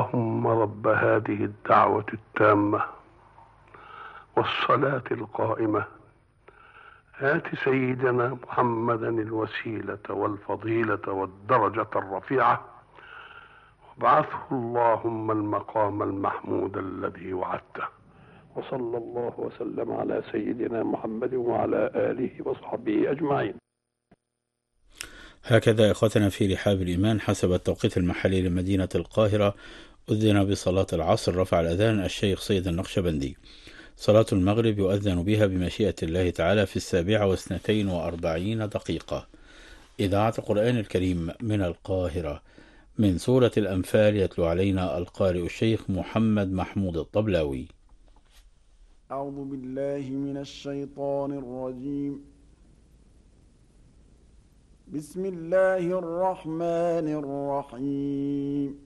اللهم رب هذه الدعوة التامة والصلاة القائمة آت سيدنا محمدا الوسيلة والفضيلة والدرجة الرفيعة وابعثه اللهم المقام المحمود الذي وعدته. وصلى الله وسلم على سيدنا محمد وعلى آله وصحبه أجمعين. هكذا إخوتنا في رحاب الإيمان، حسب التوقيت المحلي لمدينة القاهرة أذن بصلاة العصر، رفع الأذان الشيخ سيد النقشبندي. صلاة المغرب يؤذن بها بمشيئة الله تعالى في 7:42. إذاعة القرآن الكريم من القاهرة، من سورة الأنفال، يتلو علينا القارئ الشيخ محمد محمود الطبلاوي. أعوذ بالله من الشيطان الرجيم. بسم الله الرحمن الرحيم.